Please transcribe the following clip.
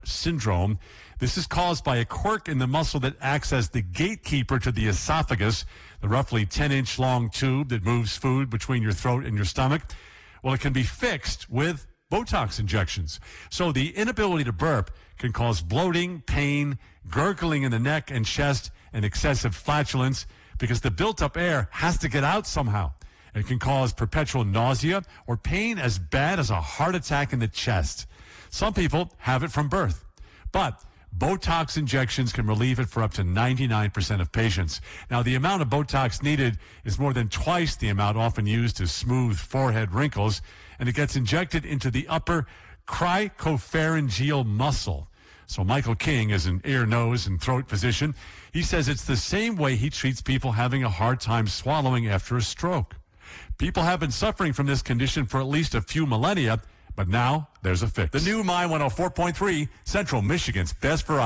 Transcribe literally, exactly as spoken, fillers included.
syndrome. This is caused by a quirk in the muscle that acts as the gatekeeper to the esophagus, the roughly ten-inch long tube that moves food between your throat and your stomach. Well, it can be fixed with Botox injections. So the inability to burp can cause bloating, pain, gurgling in the neck and chest, and excessive flatulence because the built-up air has to get out somehow. It can cause perpetual nausea or pain as bad as a heart attack in the chest. Some people have it from birth, but Botox injections can relieve it for up to ninety-nine percent of patients. Now, the amount of Botox needed is more than twice the amount often used to smooth forehead wrinkles, and it gets injected into the upper cricopharyngeal muscle. So Michael King is an ear, nose, and throat physician. He says it's the same way he treats people having a hard time swallowing after a stroke. People have been suffering from this condition for at least a few millennia, but now there's a fix. The new My one oh four point three, Central Michigan's best variety.